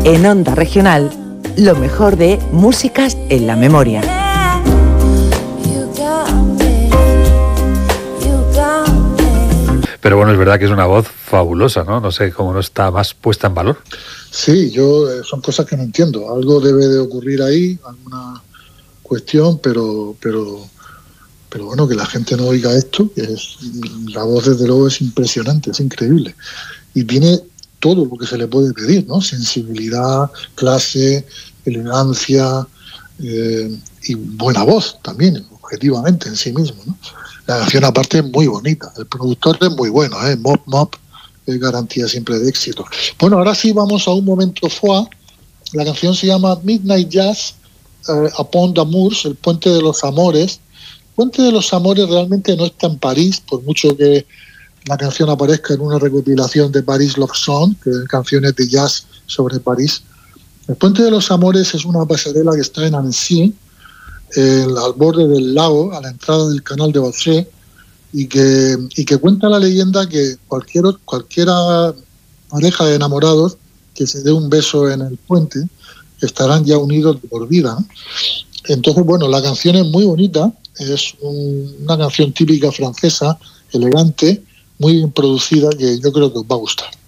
En Onda Regional, lo mejor de Músicas en la Memoria. Pero bueno, es verdad que es una voz fabulosa, ¿no? No sé cómo no está más puesta en valor. Sí, son cosas que no entiendo. Algo debe de ocurrir ahí, alguna cuestión, pero bueno, que la gente no oiga esto, la voz desde luego es impresionante, es increíble. Y tiene todo lo que se le puede pedir, ¿no? Sensibilidad, clase, elegancia y buena voz también, objetivamente en sí mismo, ¿no? La canción aparte es muy bonita, el productor es muy bueno, Mop es garantía siempre de éxito. Bueno, ahora sí vamos a un momento foie. La canción se llama Midnight Jazz Upon the Moors, el Puente de los Amores. El Puente de los Amores realmente no está en París, por mucho que la canción aparezca en una recopilación de Paris Love Song, que es canciones de jazz sobre París. El Puente de los Amores es una pasarela que está en Annecy, al borde del lago, a la entrada del canal de Bauchet, y que cuenta la leyenda que cualquiera pareja de enamorados que se dé un beso en el puente estarán ya unidos de por vida, ¿no? Entonces, bueno, la canción es muy bonita, es una canción típica francesa, elegante, muy bien producida, que yo creo que os va a gustar.